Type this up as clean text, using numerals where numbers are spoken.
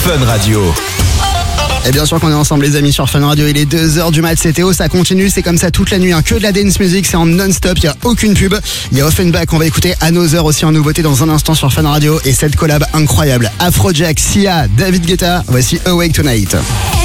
Fun Radio. Et bien sûr qu'on est ensemble les amis sur Fun Radio, il est 2h du mat, c'est Théo, ça continue, c'est comme ça toute la nuit, que de la dance music, c'est en non-stop, il n'y a aucune pub. Il y a Offenbach, on va écouter Another aussi en nouveauté dans un instant sur Fun Radio, et cette collab incroyable, Afrojack, Sia, David Guetta, voici Awake Tonight.